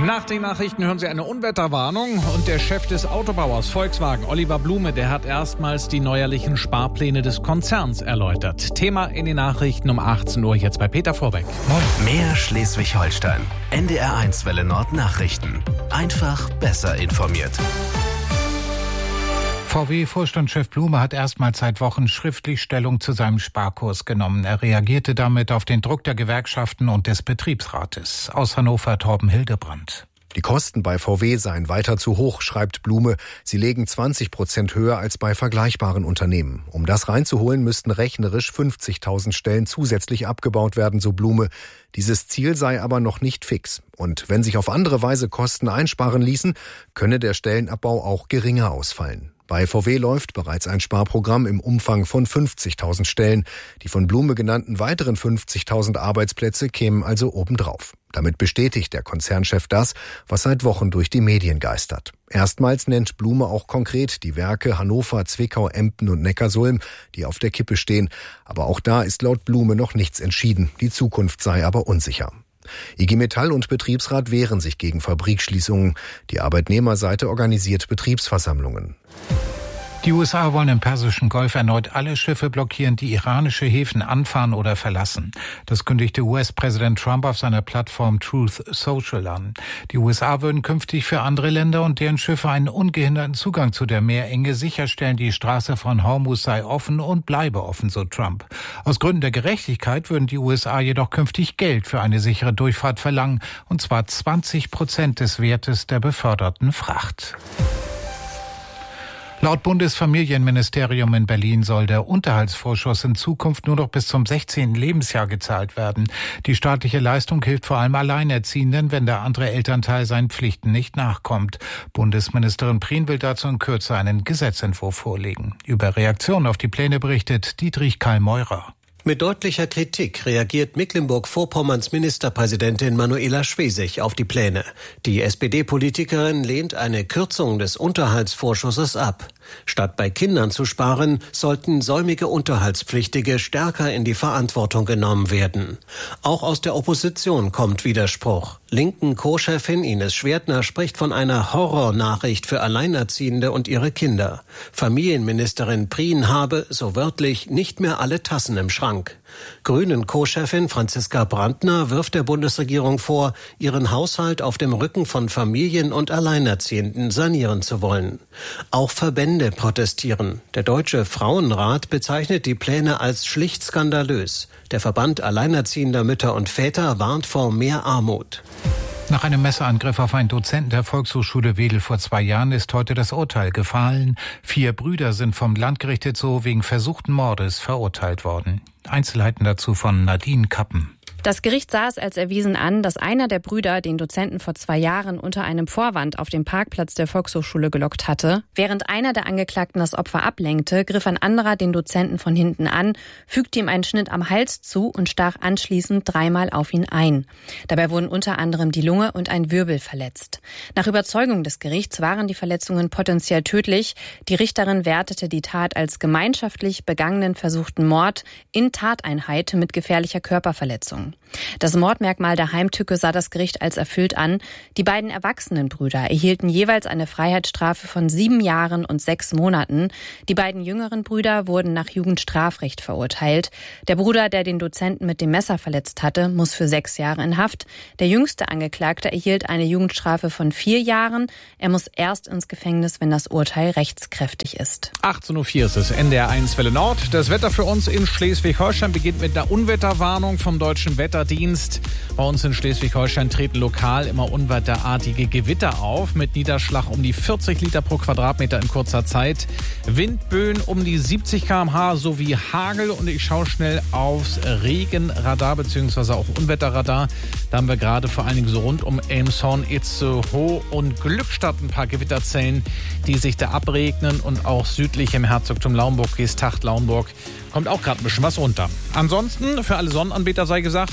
Nach den Nachrichten hören Sie eine Unwetterwarnung und der Chef des Autobauers Volkswagen, Oliver Blume, der hat erstmals die neuerlichen Sparpläne des Konzerns erläutert. Thema in den Nachrichten um 18 Uhr jetzt bei Peter Vorbeck. Mehr Schleswig-Holstein. NDR1 Welle Nord Nachrichten. Einfach besser informiert. VW-Vorstandschef Blume hat erstmals seit Wochen schriftlich Stellung zu seinem Sparkurs genommen. Er reagierte damit auf den Druck der Gewerkschaften und des Betriebsrates. Aus Hannover Torben Hildebrand. Die Kosten bei VW seien weiter zu hoch, schreibt Blume. Sie legen 20% höher als bei vergleichbaren Unternehmen. Um das reinzuholen, müssten rechnerisch 50.000 Stellen zusätzlich abgebaut werden, so Blume. Dieses Ziel sei aber noch nicht fix. Und wenn sich auf andere Weise Kosten einsparen ließen, könne der Stellenabbau auch geringer ausfallen. Bei VW läuft bereits ein Sparprogramm im Umfang von 50.000 Stellen. Die von Blume genannten weiteren 50.000 Arbeitsplätze kämen also obendrauf. Damit bestätigt der Konzernchef das, was seit Wochen durch die Medien geistert. Erstmals nennt Blume auch konkret die Werke Hannover, Zwickau, Emden und Neckarsulm, die auf der Kippe stehen. Aber auch da ist laut Blume noch nichts entschieden. Die Zukunft sei aber unsicher. IG Metall und Betriebsrat wehren sich gegen Fabrikschließungen. Die Arbeitnehmerseite organisiert Betriebsversammlungen. Die USA wollen im Persischen Golf erneut alle Schiffe blockieren, die iranische Häfen anfahren oder verlassen. Das kündigte US-Präsident Trump auf seiner Plattform Truth Social an. Die USA würden künftig für andere Länder und deren Schiffe einen ungehinderten Zugang zu der Meerenge sicherstellen. Die Straße von Hormuz sei offen und bleibe offen, so Trump. Aus Gründen der Gerechtigkeit würden die USA jedoch künftig Geld für eine sichere Durchfahrt verlangen, und zwar 20% des Wertes der beförderten Fracht. Laut Bundesfamilienministerium in Berlin soll der Unterhaltsvorschuss in Zukunft nur noch bis zum 16. Lebensjahr gezahlt werden. Die staatliche Leistung hilft vor allem Alleinerziehenden, wenn der andere Elternteil seinen Pflichten nicht nachkommt. Bundesministerin Prien will dazu in Kürze einen Gesetzentwurf vorlegen. Über Reaktionen auf die Pläne berichtet Dietrich Karl Meurer. Mit deutlicher Kritik reagiert Mecklenburg-Vorpommerns Ministerpräsidentin Manuela Schwesig auf die Pläne. Die SPD-Politikerin lehnt eine Kürzung des Unterhaltsvorschusses ab. Statt bei Kindern zu sparen, sollten säumige Unterhaltspflichtige stärker in die Verantwortung genommen werden. Auch aus der Opposition kommt Widerspruch. Linken Co-Chefin Ines Schwertner spricht von einer Horrornachricht für Alleinerziehende und ihre Kinder. Familienministerin Prien habe, so wörtlich, nicht mehr alle Tassen im Schrank. Grünen Co-Chefin Franziska Brandner wirft der Bundesregierung vor, ihren Haushalt auf dem Rücken von Familien und Alleinerziehenden sanieren zu wollen. Auch Verbände protestieren. Der Deutsche Frauenrat bezeichnet die Pläne als schlicht skandalös. Der Verband Alleinerziehender Mütter und Väter warnt vor mehr Armut. Nach einem Messerangriff auf einen Dozenten der Volkshochschule Wedel vor 2 Jahren ist heute das Urteil gefallen. 4 Brüder sind vom Landgericht Itzehoe wegen versuchten Mordes verurteilt worden. Einzelheiten dazu von Nadine Kappen. Das Gericht sah es als erwiesen an, dass einer der Brüder den Dozenten vor 2 Jahren unter einem Vorwand auf dem Parkplatz der Volkshochschule gelockt hatte. Während einer der Angeklagten das Opfer ablenkte, griff ein anderer den Dozenten von hinten an, fügte ihm einen Schnitt am Hals zu und stach anschließend 3-mal auf ihn ein. Dabei wurden unter anderem die Lunge und ein Wirbel verletzt. Nach Überzeugung des Gerichts waren die Verletzungen potenziell tödlich. Die Richterin wertete die Tat als gemeinschaftlich begangenen versuchten Mord in Tateinheit mit gefährlicher Körperverletzung. Das Mordmerkmal der Heimtücke sah das Gericht als erfüllt an. Die beiden erwachsenen Brüder erhielten jeweils eine Freiheitsstrafe von 7 Jahren und 6 Monaten. Die beiden jüngeren Brüder wurden nach Jugendstrafrecht verurteilt. Der Bruder, der den Dozenten mit dem Messer verletzt hatte, muss für 6 Jahre in Haft. Der jüngste Angeklagte erhielt eine Jugendstrafe von 4 Jahren. Er muss erst ins Gefängnis, wenn das Urteil rechtskräftig ist. 18.04 Uhr ist es, NDR1 Welle Nord. Das Wetter für uns in Schleswig-Holstein beginnt mit einer Unwetterwarnung vom Deutschen Wetterdienst. Bei uns in Schleswig-Holstein treten lokal immer unwetterartige Gewitter auf, mit Niederschlag um die 40 Liter pro Quadratmeter in kurzer Zeit. Windböen um die 70 km/h sowie Hagel. Und ich schaue schnell aufs Regenradar bzw. auch Unwetterradar. Da haben wir gerade vor allen Dingen so rund um Elmshorn, Itzehoe und Glückstadt ein paar Gewitterzellen, die sich da abregnen. Und auch südlich im Herzogtum Lauenburg, Geesthacht, Lauenburg, kommt auch gerade ein bisschen was runter. Ansonsten, für alle Sonnenanbeter sei gesagt,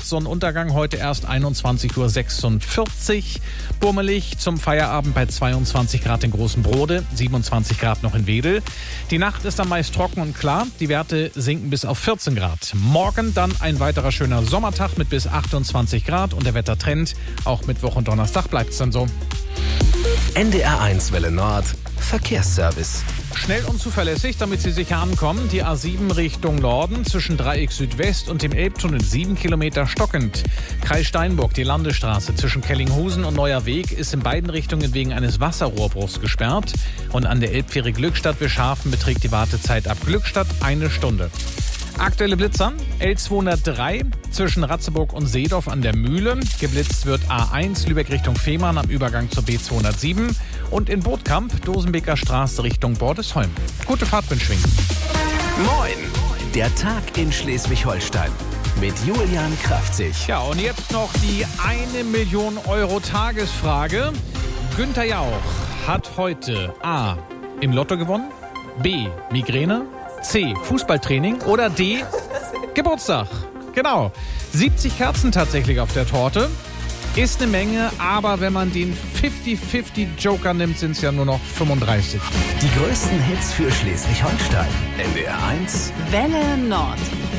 Nacht. Sonnenuntergang heute erst 21:46 Uhr. Bummelig zum Feierabend bei 22 Grad in Großen Brode, 27 Grad noch in Wedel. Die Nacht ist dann meist trocken und klar. Die Werte sinken bis auf 14 Grad. Morgen dann ein weiterer schöner Sommertag mit bis 28 Grad und der Wettertrend. Auch Mittwoch und Donnerstag bleibt es dann so. NDR1 Welle Nord. Verkehrsservice. Schnell und zuverlässig, damit Sie sicher ankommen. Die A7 Richtung Norden zwischen Dreieck Südwest und dem Elbtunnel 7 Kilometer stockend. Kreis Steinburg, die Landesstraße zwischen Kellinghusen und Neuer Weg ist in beiden Richtungen wegen eines Wasserrohrbruchs gesperrt. Und an der Elbfähre Glückstadt-Wischhafen beträgt die Wartezeit ab Glückstadt 1 Stunde. Aktuelle Blitzer, L203 zwischen Ratzeburg und Seedorf an der Mühle. Geblitzt wird A1 Lübeck Richtung Fehmarn am Übergang zur B207 und in Bootkamp Dosenbeker Straße Richtung Bordesholm. Gute Fahrt wünschen. Moin! Der Tag in Schleswig-Holstein mit Julian Kraftzig. Ja, und jetzt noch die 1 Million Euro Tagesfrage. Günther Jauch hat heute A. im Lotto gewonnen, B. Migräne, C. Fußballtraining oder D. Geburtstag. Genau. 70 Kerzen tatsächlich auf der Torte. Ist eine Menge, aber wenn man den 50-50 Joker nimmt, sind es ja nur noch 35. Die größten Hits für Schleswig-Holstein. NDR1 Welle Nord.